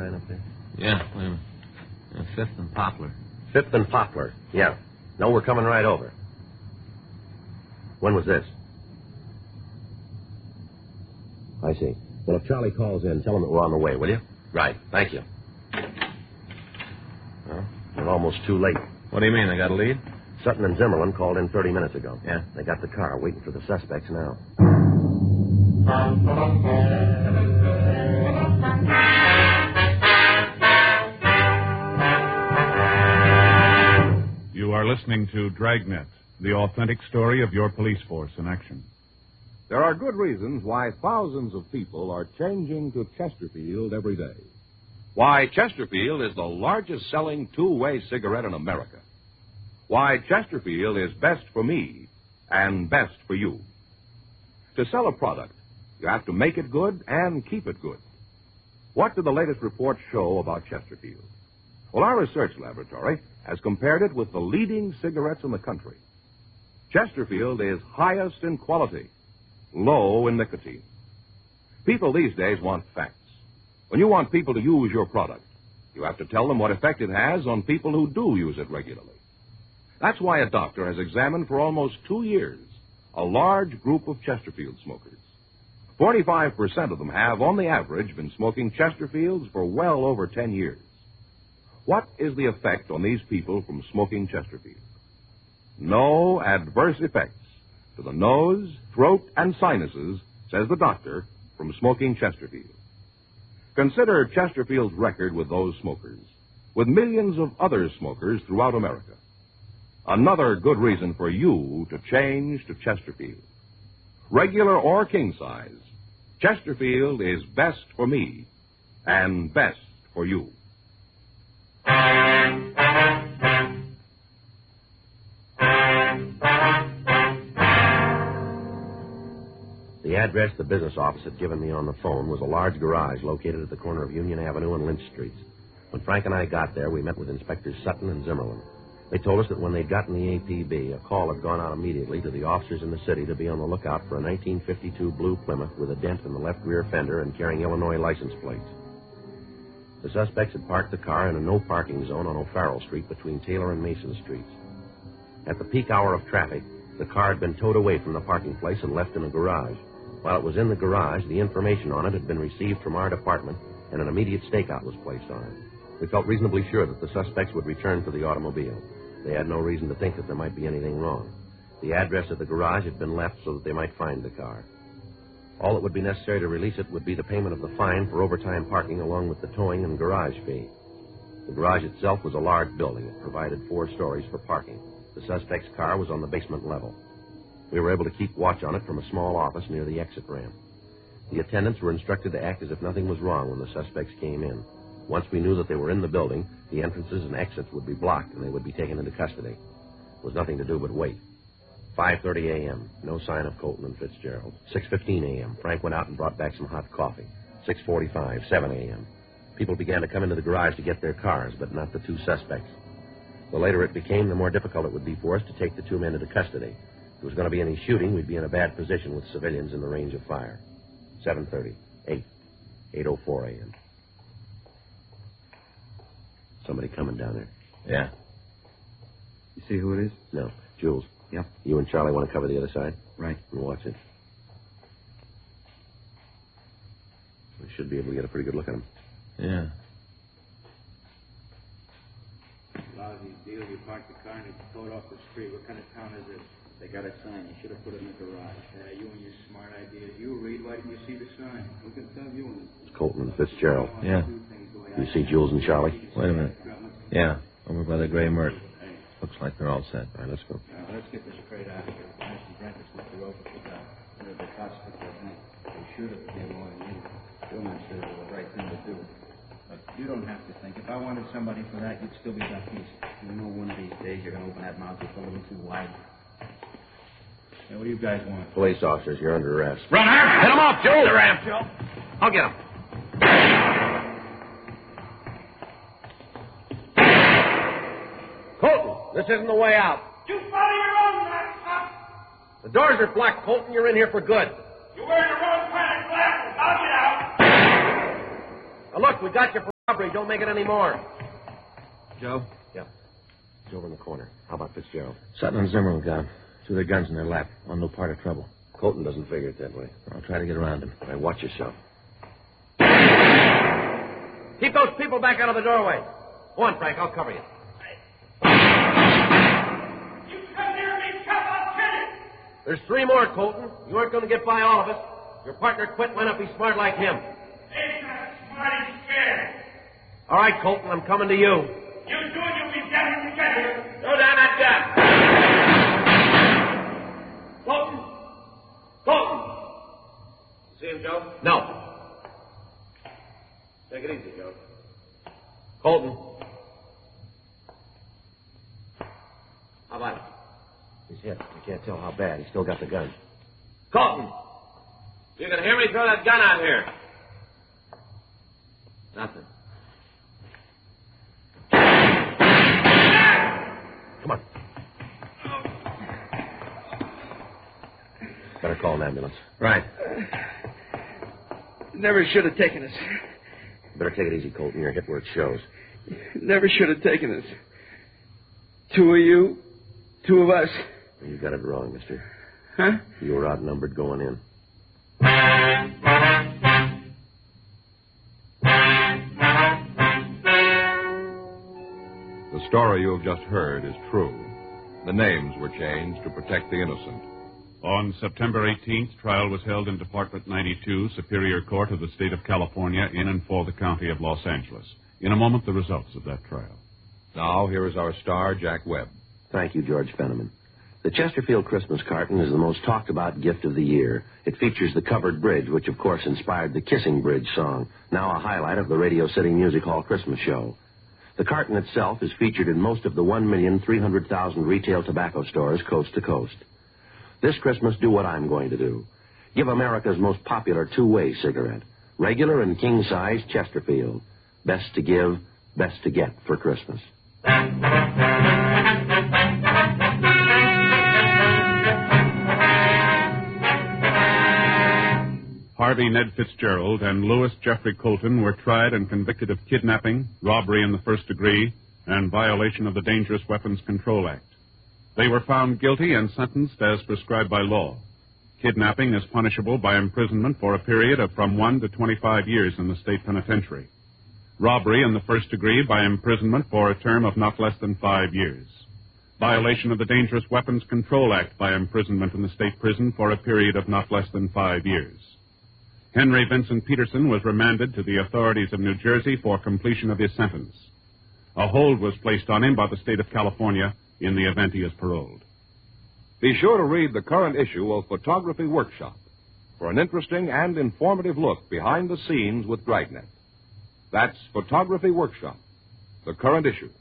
sign up there? Yeah, wait a minute. 5th and Poplar. 5th and Poplar, yeah. No, we're coming right over. When was this? I see. Well, if Charlie calls in, tell him that we're on the way, will you? Right, thank you. Well, we're almost too late. What do you mean, they got a lead? Sutton and Zimmerman called in 30 minutes ago. Yeah? They got the car waiting for the suspects now. You are listening to Dragnet, the authentic story of your police force in action. There are good reasons why thousands of people are changing to Chesterfield every day. Why Chesterfield is the largest selling two-way cigarette in America. Why Chesterfield is best for me and best for you. To sell a product, you have to make it good and keep it good. What do the latest reports show about Chesterfield? Well, our research laboratory has compared it with the leading cigarettes in the country. Chesterfield is highest in quality, low in nicotine. People these days want facts. When you want people to use your product, you have to tell them what effect it has on people who do use it regularly. That's why a doctor has examined for almost 2 years a large group of Chesterfield smokers. 45% of them have, on the average, been smoking Chesterfields for well over 10 years. What is the effect on these people from smoking Chesterfield? No adverse effects to the nose, throat, and sinuses, says the doctor, from smoking Chesterfield. Consider Chesterfield's record with those smokers, with millions of other smokers throughout America. Another good reason for you to change to Chesterfield. Regular or king size, Chesterfield is best for me and best for you. The address the business office had given me on the phone was a large garage located at the corner of Union Avenue and Lynch Streets. When Frank and I got there, we met with Inspectors Sutton and Zimmerman. They told us that when they'd gotten the APB, a call had gone out immediately to the officers in the city to be on the lookout for a 1952 blue Plymouth with a dent in the left rear fender and carrying Illinois license plates. The suspects had parked the car in a no-parking zone on O'Farrell Street between Taylor and Mason Streets. At the peak hour of traffic, the car had been towed away from the parking place and left in a garage. While it was in the garage, the information on it had been received from our department, and an immediate stakeout was placed on it. We felt reasonably sure that the suspects would return for the automobile. They had no reason to think that there might be anything wrong. The address of the garage had been left so that they might find the car. All that would be necessary to release it would be the payment of the fine for overtime parking along with the towing and garage fee. The garage itself was a large building. It provided 4 stories for parking. The suspect's car was on the basement level. We were able to keep watch on it from a small office near the exit ramp. The attendants were instructed to act as if nothing was wrong when the suspects came in. Once we knew that they were in the building, the entrances and exits would be blocked and they would be taken into custody. There was nothing to do but wait. 5:30 a.m., no sign of Colton and Fitzgerald. 6:15 a.m., Frank went out and brought back some hot coffee. 6:45, 7 a.m. People began to come into the garage to get their cars, but not the 2 suspects. The later it became, the more difficult it would be for us to take the 2 men into custody. If there was going to be any shooting, we'd be in a bad position with civilians in the range of fire. 7:30, 8, 8:04 a.m. Somebody coming down there. Yeah. You see who it is? No. Jules. Yep. You and Charlie want to cover the other side? Right. And watch it. We should be able to get a pretty good look at him. Yeah. A lot of these deals, you park the car and it's towed off the street. What kind of town is this? They got a sign. You should have put it in the garage. Yeah, you and your smart ideas. You read. Why didn't you see the sign? Who can tell you? It's Colton and Fitzgerald. Yeah. You see Jules and Charlie? Wait a minute. Yeah, over by the gray Merc. Looks like they're all set. All right, let's go. Let's get this straight out here. Mr. Brent's with the rope at the top. The cops put their neck. They should have been more than you. Gilman said it was the right thing to do. But you don't have to think. If I wanted somebody for that, you'd still be that piece. You know one of these days you're going to open that mouth just a little too wide. Hey, what do you guys want? Police officers, you're under arrest. Runner! Hit him off, Joe! The ramp, Joe. I'll get him. Colton, this isn't the way out. You follow your own map, cop. The doors are blocked, Colton. You're in here for good. You're wearing the wrong kind of glasses. I'll get out. Now, look, we got you for Robbery, don't make it any more. Joe? Yeah. He's over in the corner. How about Fitzgerald? Sutton and Zimmerman got him. Two of their guns in their lap. On no part of trouble. Colton doesn't figure it that way. I'll try to get around him. All right, watch yourself. Keep those people back out of the doorway. Go on, Frank. I'll cover you. You come near me, Chuck, I'll kill you. There's 3 more, Colton. You aren't going to get by all of us. Your partner quit. Why not be smart like him? He's not smart, he's scared. All right, Colton, I'm coming to you. You two, you'll be dead together. Throw down that gun. Colton! Colton! See him, Joe? No. Take it easy, Joe. Colton. How about it? He's hit. You can't tell how bad. He's still got the gun. Colton! You can hear me? Throw that gun out here. Nothing. Come on. Better call an ambulance. Right. Never should have taken us. Better take it easy, Colton. You're hit where it shows. Never should have taken us. 2 of you, 2 of us. You got it wrong, mister. Huh? You were outnumbered going in. The story you have just heard is true. The names were changed to protect the innocent. On September 18th, trial was held in Department 92, Superior Court of the State of California, in and for the County of Los Angeles. In a moment, the results of that trial. Now, here is our star, Jack Webb. Thank you, George Fenneman. The Chesterfield Christmas carton is the most talked-about gift of the year. It features the covered bridge, which, of course, inspired the Kissing Bridge song, now a highlight of the Radio City Music Hall Christmas show. The carton itself is featured in most of the 1,300,000 retail tobacco stores coast to coast. This Christmas, do what I'm going to do. Give America's most popular two-way cigarette. Regular and king-size Chesterfield. Best to give, best to get for Christmas. Harvey Ned Fitzgerald and Louis Jeffrey Colton were tried and convicted of kidnapping, robbery in the first degree, and violation of the Dangerous Weapons Control Act. They were found guilty and sentenced as prescribed by law. Kidnapping is punishable by imprisonment for a period of from 1 to 25 years in the state penitentiary. Robbery in the first degree by imprisonment for a term of not less than 5 years. Violation of the Dangerous Weapons Control Act by imprisonment in the state prison for a period of not less than 5 years. Henry Vincent Peterson was remanded to the authorities of New Jersey for completion of his sentence. A hold was placed on him by the state of California in the event he is paroled. Be sure to read the current issue of Photography Workshop for an interesting and informative look behind the scenes with Dragnet. That's Photography Workshop, the current issue.